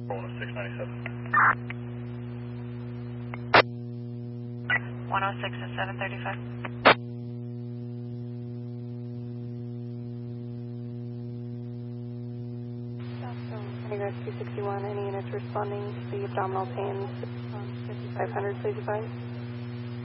697. 106 and 735. Paragraph 261, any units responding to the abdominal pains, 5500, please advise.